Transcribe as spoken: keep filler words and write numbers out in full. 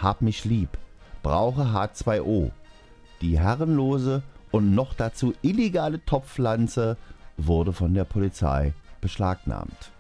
Hab mich lieb, brauche H zwei O. Die herrenlose und noch dazu illegale Topfpflanze wurde von der Polizei beschlagnahmt.